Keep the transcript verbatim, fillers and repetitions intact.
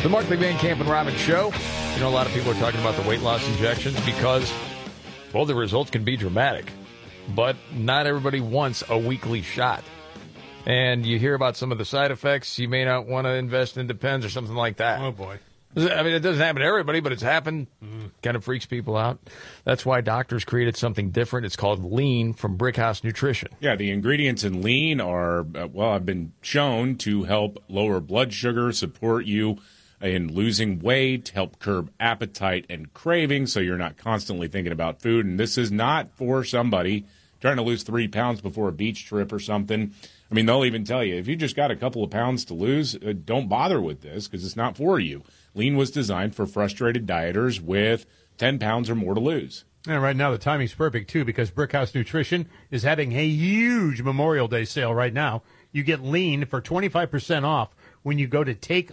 The Mark McVan Camp and Robin Show. You know, a lot of people are talking about the weight loss injections because, well, the results can be dramatic. But not everybody wants a weekly shot. And you hear about some of the side effects. You may not want to invest in Depends or something like that. Oh, boy. I mean, it doesn't happen to everybody, but it's happened. Mm. Kind of freaks people out. That's why doctors created something different. It's called Lean from Brickhouse Nutrition. Yeah, the ingredients in Lean are, uh, well, have been shown to help lower blood sugar, support you in losing weight, help curb appetite and craving so you're not constantly thinking about food. And this is not for somebody trying to lose three pounds before a beach trip or something. I mean, they'll even tell you, if you just got a couple of pounds to lose, uh, don't bother with this because it's not for you. Lean was designed for frustrated dieters with ten pounds or more to lose. And right now the timing's perfect, too, because Brickhouse Nutrition is having a huge Memorial Day sale right now. You get Lean for twenty-five percent off when you go to take